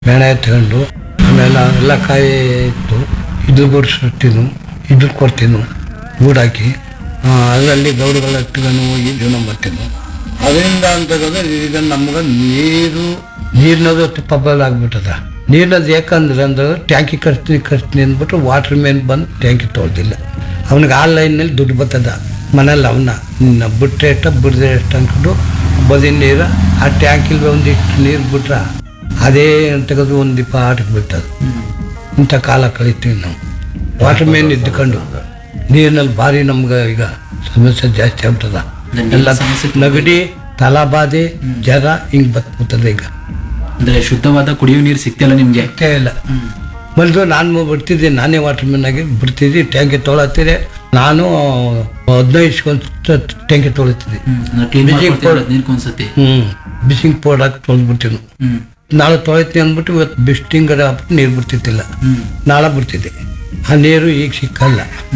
ಬೆಳೆ ತಗೊಂಡು ಆಮೇಲೆ ಎಲ್ಲ ಕಾಯಿ ಇತ್ತು ಇದ್ರ ಬಿಡಿಸ್ಬಿಡ್ತೀನು ಇದ್ರ ಕೊಡ್ತೀನು ಗೂಡಾಕಿ ಅದರಲ್ಲಿ ಗೌಡುಗಳ ಇಟ್ಕೊಂಡು ಹೋಗಿ ಜೀವನ ಮಾಡ್ತೀನು. ಅದರಿಂದ ಅಂತಂದ್ರೆ ಈಗ ನಮ್ಗೆ ನೀರಿನದು ಪಬ್ಬಲ್ ಆಗ್ಬಿಟ್ಟದ. ನೀರಿನದು ಯಾಕಂದ್ರೆ ಅಂದ್ರೆ ಟ್ಯಾಂಕಿ ಕಟ್ತೀನಿ ಅಂದ್ಬಿಟ್ಟು ವಾಟರ್ ಮ್ಯಾನ್ ಬಂದು ಟ್ಯಾಂಕಿ ತೊಳ್ದಿಲ್ಲ. ಅವನಿಗೆ ಆನ್ಲೈನಲ್ಲಿ ದುಡ್ಡು ಬರ್ತದ ಮನೇಲಿ ಅವನ್ನ ಬಿಟ್ಟರೆ ಎಷ್ಟು ಬಿಡದೆ ಎಷ್ಟು ಅಂದ್ಕೊಂಡು ಬದಿನ ನೀರು ಆ ಟ್ಯಾಂಕಿಲ್ ಒಂದಿಷ್ಟು ನೀರು ಬಿಟ್ರೆ ಅದೇ ತೆಗೆದು ಒಂದು ದೀಪ ಆಟಕ್ಕೆ ಬಿಡ್ತದೆ. ಇಂಥ ಕಾಲ ಕಳಿತೀವಿ ನಾವು ವಾಟರ್ ಮ್ಯಾನ್ ಇದ್ದುಕೊಂಡು. ನೀರಿನಲ್ಲಿ ಭಾರಿ ನಮ್ಗೆ ಈಗ ಸಮಸ್ಯೆ ಜಾಸ್ತಿ ಆಗ್ಬಿಟ್ಟದ. ಎಲ್ಲ ನೆಗಡಿ ತಲಾಬಾಧೆ ಜ್ವರ ಹಿಂಗೆ ಬರ್ತದೆ. ಈಗ ಅಂದ್ರೆ ಶುದ್ಧವಾದ ಕುಡಿಯುವ ನೀರು ಸಿಗ್ತಿಲ್ಲ ನಿಮ್ಗೆ? ಸಿಗ್ತೇ ಇಲ್ಲ. ಮೊದಲು ನಾನು ಬಿಡ್ತಿದ್ದೆ, ನಾನೇ ವಾಟರ್ ಮ್ಯಾನ್ ಆಗಿ ಬಿಡ್ತಿದ್ದೆ. ಟ್ಯಾಂಕಿ ತೊಳತ್ತಿದೆ ನಾನು 15 ಟ್ಯಾಂಕಿ ತೊಳಿತಿದ್ದೆ. ಬಿಸಿಂಗ್ ಪೌಡರ್ ಹಾಕಿ ತೊಳೆದ್ಬಿಡ್ತೀನಿ. ನಾಳೆ ತೊಳಿತೀನಿ ಅಂದ್ಬಿಟ್ಟು ಇವತ್ತು ಬಿಸ್ಟಿಂಗ್ ನೀರು ಬಿಡ್ತಿದ್ದಿಲ್ಲ, ನಾಳೆ ಬಿಡ್ತಿದ್ದೆ. ಆ ನೀರು ಈಗ ಸಿಕ್ಕಲ್ಲ.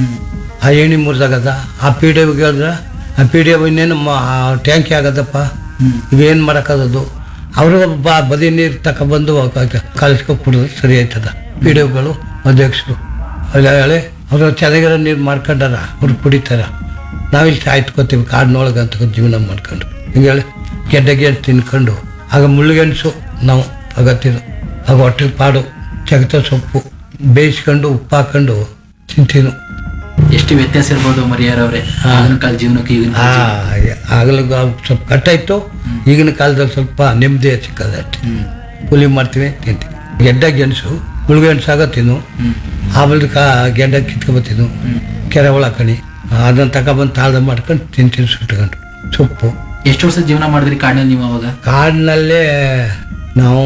ಆ ಏಣಿ ಮುರಿದಾಗದ. ಆ ಪಿ ಡಿ ಹೇಳಿದ್ರೆ ಆ ಪಿ ಡಿ ಇನ್ನೇನು ಟ್ಯಾಂಕಿ ಆಗದಪ್ಪ, ಇವೇನು ಮಾಡೋಕ್ಕದು. ಅವರು ಬದಿ ನೀರು ತಗೊಬಂದು ಕಲಿಸ್ಕೊಂಡು ಕುಡಿದ್ರೆ ಸರಿ ಆಯ್ತದ. ಪಿ ಡಿ ಒಗಳು ಅಧ್ಯಕ್ಷರು ಅಲ್ಲ ಹೇಳಿ ಅವರು ಚೆನ್ನಾಗಿರೋ ನೀರು ಮಾಡ್ಕೊಂಡಾರ, ಅವ್ರು ಕುಡಿತಾರ. ನಾವಿಲ್ಲಿ ಸಾಯ್ತ್ಕೋತೀವಿ ಕಾಡಿನೊಳಗೆ ಅಂತ ಜೀವನ ಮಾಡ್ಕೊಂಡು. ಹಿಂಗೆ ಹೇಳಿ ಗೆಡ್ಡೆಗೆ ತಿನ್ಕೊಂಡು ಆಗ ಮುಳ್ಳುಗೆಣಸು ನಾವು ಅಗತ್ಯದು. ಆಗ ಹೊಟ್ಟೆ ಪಾಡು ಚಗತ ಸೊಪ್ಪು ಬೇಯಿಸ್ಕೊಂಡು ಉಪ್ಪು ಹಾಕೊಂಡು ತಿಂತೀನು. ಎಷ್ಟು ವ್ಯತ್ಯಾಸ ಇರ್ಬೋದು ಮರಿಯಾರವ್ರೆ ಆಗಿನ ಕಾಲ ಜೀವನಕ್ಕೆ ಈಗಿನ? ಆಗಲೂ ಸ್ವಲ್ಪ ಕಟ್ಟಾಯ್ತು. ಈಗಿನ ಕಾಲದಲ್ಲಿ ಸ್ವಲ್ಪ ನೆಮ್ಮದಿ ಸಿಕ್ಕದ ಅಷ್ಟೇ. ಕೂಲಿ ಮಾಡ್ತೀವಿ ತಿಂತೀವಿ. ಗೆಡ್ಡೆ ಗೆಣಸು ಮುಳುಗೆಣಸು ಆಗತ್ತೀನು. ಆಮೇಲೆ ಗೆಡ್ಡೆ ಕಿತ್ಕೊಬತ್ತೀನು, ಕೆರೆ ಒಳಕಣಿ ಅದನ್ನು ತಗೊಬಂದು ತಾಳ್ದ ಮಾಡ್ಕೊಂಡು ತಿಂತೀನಿ ಸುಟ್ಕೊಂಡು. ಸೊಪ್ಪು. ಎಷ್ಟು ವರ್ಷ ಜೀವನ ಮಾಡಿದ್ರಿ ಕಾಡಿನಲ್ಲಿ ನೀವು ಅವಾಗ? ಕಾಡಿನಲ್ಲೇ ನಾವು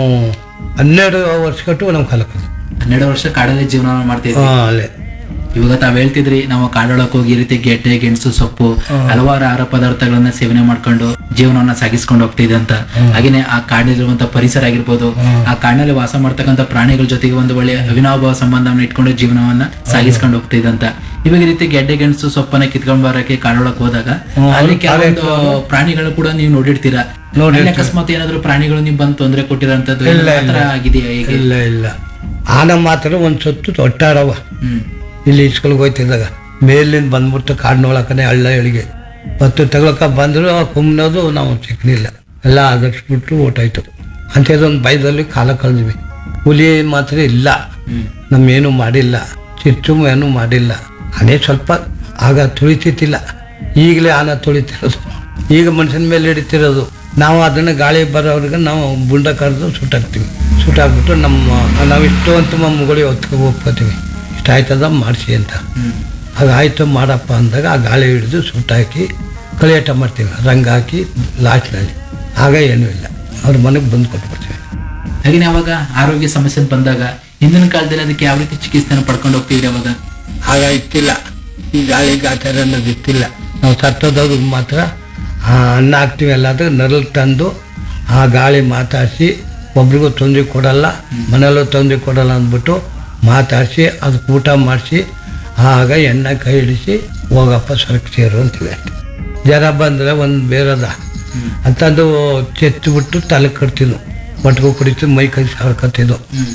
12 ವರ್ಷ ಕಟ್ಟು ನಾವು ಕಲಕೋದು. 12 ವರ್ಷ ಕಾಡಲ್ಲಿ ಜೀವನ ಮಾಡ್ತಿದ್ವಿ. ಅಲ್ಲೇ ಇವಾಗ ತಾವ್ ಹೇಳ್ತಿದ್ರಿ ನಾವು ಕಾಡೊಳಕ್ ಹೋಗಿ ಈ ರೀತಿ ಗೆಡ್ಡೆ ಗೆಣಸು ಸೊಪ್ಪು ಹಲವಾರು ಆಹಾರ ಪದಾರ್ಥಗಳನ್ನ ಸೇವನೆ ಮಾಡ್ಕೊಂಡು ಜೀವನವನ್ನ ಸಾಗಿಸ್ಕೊಂಡು ಹೋಗ್ತಿದೆ ಅಂತ. ಹಾಗೇನೆ ಆ ಕಾಡಿರುವಂತ ಪರಿಸರ ಆಗಿರ್ಬೋದು, ಆ ಕಾಡಿನಲ್ಲಿ ವಾಸ ಮಾಡ್ತಕ್ಕಂಥ ಪ್ರಾಣಿಗಳ ಜೊತೆಗೆ ಒಂದು ಒಳ್ಳೆ ಅವಿನಾಭಾವ ಸಂಬಂಧವನ್ನ ಇಟ್ಕೊಂಡು ಜೀವನವನ್ನ ಸಾಗಿಸ್ಕೊಂಡು ಹೋಗ್ತಿದೆ ಅಂತ. ಇವಾಗ ಈ ರೀತಿ ಗೆಡ್ಡೆ ಗೆಣಸು ಸೊಪ್ಪನ್ನ ಕಿತ್ಕೊಂಡ್ ಬರಕ್ಕೆ ಕಾಡೊಳಕ್ ಹೋದಾಗ ಅಲ್ಲಿ ಕೆಲವೊಂದು ಪ್ರಾಣಿಗಳು ಕೂಡ ನೀವು ನೋಡಿರ್ತೀರಾ. ಅಕಸ್ಮಾತ್ ಏನಾದ್ರು ಪ್ರಾಣಿಗಳು ನೀವು ಬಂದು ತೊಂದರೆ ಕೊಟ್ಟಿರೋಂಥದ್ದು ಆಗಿದೆಯಾ? ಇಲ್ಲ ಇಲ್ಲ. ಆನ ಮಾತ್ರ ಒಂದ್ ಸೊತ್ತು ಒಟ್ಟಾರವ. ಇಲ್ಲಿ ಸ್ಕೂಲ್ಗೆ ಹೋಯ್ತಿದ್ದಾಗ ಮೇಲಿಂದ ಬಂದ್ಬಿಟ್ಟು ಕಾಡಿನೊಳಕನೆ ಹಳ್ಳ ಎಳಿಗೆ ಮತ್ತು ತಗೊಳಕ ಬಂದ್ರು ಕುಮ್ಮನೋದು ನಾವು ಸಿಕ್ಕಲಿಲ್ಲ. ಎಲ್ಲ ಆದರ್ಸ್ಬಿಟ್ಟು ಓಟಾಯ್ತು. ಅಂಥದ್ದೊಂದು ಭಯದಲ್ಲಿ ಕಾಲ ಕಳೆದ್ವಿ. ಹುಲಿ ಮಾತ್ರ ಇಲ್ಲ, ನಮ್ಮೇನು ಮಾಡಿಲ್ಲ, ಚಿಟ್ಟು ಏನೂ ಮಾಡಿಲ್ಲ. ಅದೇ ಸ್ವಲ್ಪ ಆಗ ತುಳಿತಿತ್ತಿಲ್ಲ, ಈಗಲೇ ಆನ ತುಳಿತಿರೋದು. ಈಗ ಮನುಷ್ಯನ ಮೇಲೆ ಹಿಡಿತಿರೋದು. ನಾವು ಅದನ್ನು ಗಾಳಿ ಬರೋವ್ರಿಗೆ ನಾವು ಬುಂಡ ಕರೆದು ಸುಟ್ಟಾಕ್ಬಿಟ್ಟು ನಾವಿಷ್ಟು ಅಂತ ಮುಗುಳಿ ಒಪ್ಕೋತೀವಿ. ಇಷ್ಟ ಆಯ್ತದ ಮಾಡಿಸಿ ಅಂತ. ಹಾಗಾಯ್ತು ಮಾಡಪ್ಪ ಅಂದಾಗ ಆ ಗಾಳಿ ಹಿಡಿದು ಸುಟ್ಟಾಕಿ ಕಳಿಯಾಟ ಮಾಡ್ತೀವಿ, ರಂಗ ಹಾಕಿ ಲಾಸ್ಟ್ನಲ್ಲಿ. ಆಗ ಏನೂ ಇಲ್ಲ, ಅವ್ರ ಮನೆಗೆ ಬಂದು ಕೊಟ್ಬಿಡ್ತೀವಿ. ಹಾಗೆ ಅವಾಗ ಆರೋಗ್ಯ ಸಮಸ್ಯೆ ಬಂದಾಗ ಹಿಂದಿನ ಕಾಲದಲ್ಲಿ ಅದಕ್ಕೆ ಯಾವ ರೀತಿ ಚಿಕಿತ್ಸೆನ ಪಡ್ಕೊಂಡು ಹೋಗ್ತಿದ್ರಿ ಅವಾಗ? ಆಗ ಇತ್ತಿಲ್ಲ, ಈ ಗಾಳಿ ಗಾಚಾರ ಅನ್ನೋದು ಇತ್ತಿಲ್ಲ. ನಾವು ಸತ್ತೋದವ್ರಿಗೆ ಮಾತ್ರ ಅನ್ನ ಹಾಕ್ತೀವಿ. ಎಲ್ಲಾದ್ರೂ ನರಳು ತಂದು ಆ ಗಾಳಿ ಮಾತಾಡಿಸಿ ಒಬ್ರಿಗೂ ತೊಂದರೆ ಕೊಡಲ್ಲ, ಮನೆಯಲ್ಲೂ ತೊಂದರೆ ಕೊಡಲ್ಲ ಅಂದ್ಬಿಟ್ಟು ಮಾತಾಡಿಸಿ ಅದಕ್ಕೆ ಊಟ ಮಾಡಿಸಿ ಆಗ ಎಣ್ಣೆ ಕೈ ಹಿಡಿಸಿ ಹೋಗಪ್ಪ ಸರಕು ಸೇರು ಅಂತೀವಿ ಅಷ್ಟೆ. ಜ್ವರ ಬಂದರೆ ಒಂದು ಬೇರದ ಅಂತಂದು ಚೆತ್ಬಿಟ್ಟು ತಲೆ ಕಟ್ತಿದ್ವು, ಮಟ್ಕೊ ಕುಡಿತು ಮೈ ಕೈ ಸಾರ್ಕತ್ತಿದ್ದು.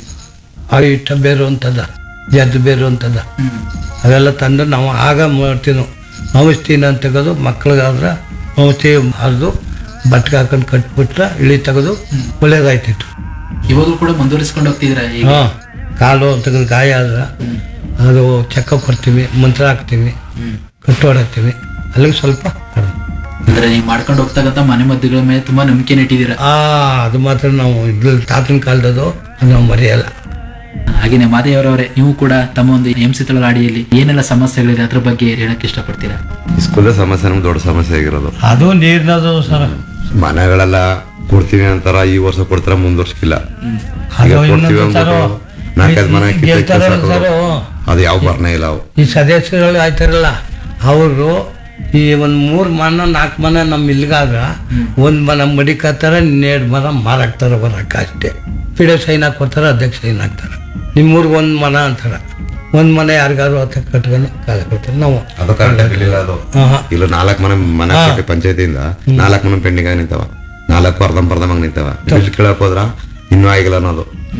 ಆ ಇಷ್ಟ ಬೇರು ಅಂತದ, ಜದ್ದು ಬೇರು ಅಂತದ, ಅವೆಲ್ಲ ತಂದು ನಾವು ಆಗ ಮಾಡ್ತೀವಿ. ಔಷಧಿನ ತೆಗೆದು ಮಕ್ಳಿಗಾದ್ರೆ ಔಷಧಿ ಹರಿದು ಬಟ್ಟೆ ಹಾಕೊಂಡು ಕಟ್ಬಿಟ್ರೆ ಇಳಿ ತೆಗೆದು ಒಳ್ಳೇದಾಯ್ತಿತ್ತು. ಇವಾಗಲೂ ಕೂಡ ಮುಂದುವರಿಸ್ಕೊಂಡು ಹೋಗ್ತಿದ್ರ? ಹಾಂ, ಕಾಲು ತೆಗೆದು ಗಾಯ ಆದ್ರೆ ಅದು ಚೆಕಪ್ ಕೊಡ್ತೀವಿ, ಮಂತ್ರ ಹಾಕ್ತೀವಿ, ಕಟ್ಟೋಡಾಕ್ತೀವಿ. ಅಲ್ಲಿಗೆ ಸ್ವಲ್ಪ ಅಂದ್ರೆ ನೀವು ಮಾಡ್ಕೊಂಡು ಹೋಗ್ತಕ್ಕಂಥ ಮನೆ ಮದ್ದುಗಳ ಮೇಲೆ ತುಂಬಾ ನಂಬಿಕೆ ಇಟ್ಟಿದ್ದೀರಾ? ಅದು ಮಾತ್ರ ನಾವು ಇದ್ರಲ್ಲಿ ತಾತನ ಕಾಲದದು ನಾವು ಮರೆಯಲ್ಲ. ಹಾಗೇನೆ ಮಾದೇವರವರೇ, ನೀವು ಕೂಡ ತಮ್ಮ ಒಂದು ಎಂಸಿತಳ ಗಾಡಿಯಲ್ಲಿ ಏನೆಲ್ಲ ಸಮಸ್ಯೆಗಳಿದೆ ಅದ್ರ ಬಗ್ಗೆ ಹೇಳಕ್ ಇಷ್ಟಪಡ್ತೀರಾ? ಸ್ಕೂಲ್ ಸಮಸ್ಯೆ ನಮ್ಗೆ ದೊಡ್ಡ ಸಮಸ್ಯೆ ಆಗಿರೋದು ಅದು ನೀರಿನದು ಸರ್. ಮನೆಗಳೆಲ್ಲ ಕೊಡ್ತೀವಿ ಅಂತಾರ, ಈ ವರ್ಷ ಕೊಡ್ತಾರ, ಮುಂದುವರ್ಸಿಲ್ಲ. ನಾಲ್ಕೈದು ಮನೆ ಅದು ಯಾವ ಬರ್ನೇ ಇಲ್ಲ. ಈ ಸದಸ್ಯರುಗಳು ಆಯ್ತಾರಲ್ಲ ಅವರು ಈ ಒಂದು 3 ಮನ 4 ಮನೆ ನಮ್ಮ ಇಲ್ಗಾದ್ರ 1 ಮನ ಮಡಿಕತ್ತಾರ, 2 ಮನ ಮಾರಾಕ್ತಾರ ಬರಕ್ಕ ಅಷ್ಟೇ. ಪಿಡಿಒ ಸೈನ್ ಹಾಕೊಡ್ತಾರ, ಅಧ್ಯಕ್ಷ ಸೈನ್ ಹಾಕ್ತಾರೆ. ನಿಮ್ಮೂರ್ಗೆ 1 ಮನ ಅಂತಾರ, 1 ಮನೆ ಯಾರಿಗಾರು ಅಂತ ಕಟ್ಕೊಂಡು ಕಾಲ ಕೊಡ್ತಾರೆ. ನಾವು ಅದು ಇಲ್ಲ 4 ಮನೆ ಪಂಚಾಯತಿಯಿಂದ 4 ಮನೆ ಪೆಂಡಿಂಗ್ ಆಗಿ ನಿಂತಾವ, 4 ಅರ್ಧಂಬರ್ಧಂಗ್ ನಿಂತಾವ. ಕೇಳಕ್ ಹೋದ್ರ ಇನ್ನೂ ಆಗಿಲ್ಲ ಅನ್ನೋದು.